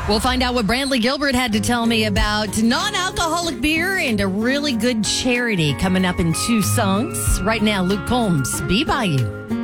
We'll find out what Brantley Gilbert had to tell me about non-alcoholic beer and a really good charity coming up in 2 songs. Right now, Luke Combs, Be By You.